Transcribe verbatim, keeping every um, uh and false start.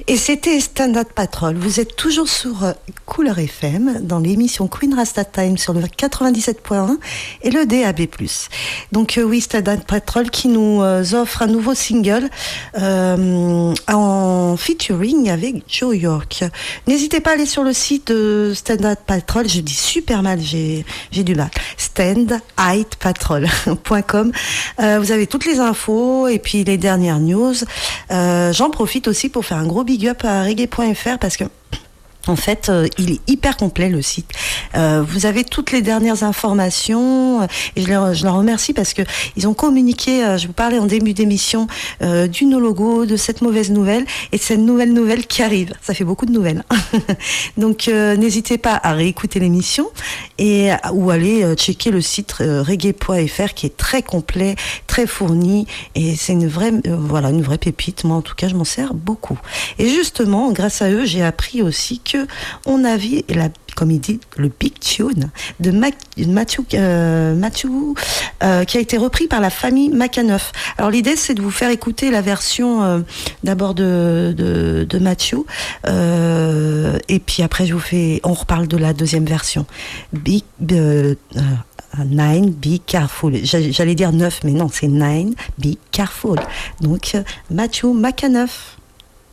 Et c'était Standard Patrol. Vous êtes toujours sur euh, Couleur F M dans l'émission Queen Rasta Time sur le quatre-vingt-dix-sept point un et le D A B plus. Donc euh, oui, Standard Patrol qui nous euh, offre un nouveau single euh, en featuring avec Joe York. N'hésitez pas à aller sur le site de Standard Patrol. Je dis super mal, j'ai, j'ai du mal. stand height patrol point com. Euh, vous avez toutes les infos et puis les dernières news. Euh, j'en profite aussi pour faire un gros big up à reggae point f r parce que en fait, euh, il est hyper complet le site. Euh, vous avez toutes les dernières informations euh, et je leur, je leur remercie parce que ils ont communiqué. Euh, je vous parlais en début d'émission euh, du no logo, de cette mauvaise nouvelle et de cette nouvelle nouvelle qui arrive. Ça fait beaucoup de nouvelles. Donc euh, n'hésitez pas à réécouter l'émission et ou aller euh, checker le site euh, reggae point f r qui est très complet, très fourni et c'est une vraie, euh, voilà, une vraie pépite. Moi, en tout cas, je m'en sers beaucoup. Et justement, grâce à eux, j'ai appris aussi que on a vu, la, comme il dit, le big tune de Mac, Mathieu, euh, Mathieu euh, qui a été repris par la famille Macaneuf. Alors l'idée, c'est de vous faire écouter la version euh, d'abord de, de, de Mathieu, euh, et puis après, je vous fais, on reparle de la deuxième version. Big euh, euh, Nine, be careful. J'allais dire neuf, mais non, c'est Nine, be careful. Donc Mathieu Macaneuf.